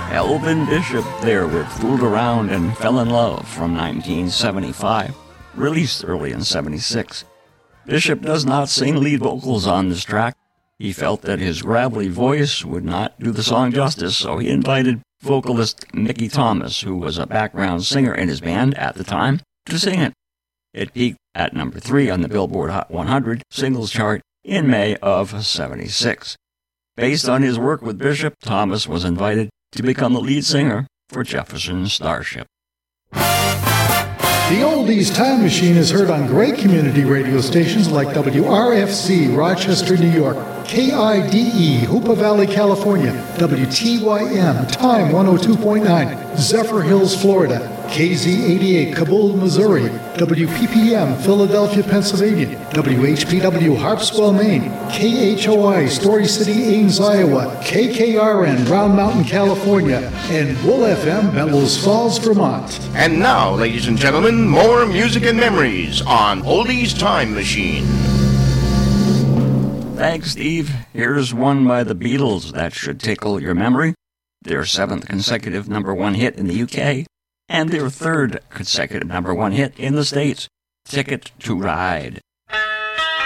Elvin Bishop there with Fooled Around and Fell in Love from 1975, released early in 76. Bishop does not sing lead vocals on this track. He felt that his gravelly voice would not do the song justice, so he invited vocalist Mickey Thomas, who was a background singer in his band at the time, to sing it. It peaked at number 3 on the Billboard Hot 100 singles chart in May of 76. Based on his work with Bishop, Thomas was invited to become the lead singer for Jefferson Starship. The Oldies Time Machine is heard on great community radio stations like WRFC, Rochester, New York, KIDE, Hoopa Valley, California, WTYM, Time 102.9, Zephyr Hills, Florida, KZ88, Kabul, Missouri, WPPM, Philadelphia, Pennsylvania, WHPW, Harpswell, Maine, KHOI, Story City, Ames, Iowa, KKRN, Round Mountain, California, and Wool FM, Bellows Falls, Vermont. And now, ladies and gentlemen, more music and memories on Oldies Time Machine. Thanks, Steve. Here's one by the Beatles that should tickle your memory. Their 7th consecutive #1 hit in the UK, and their 3rd consecutive #1 hit in the States, Ticket to Ride.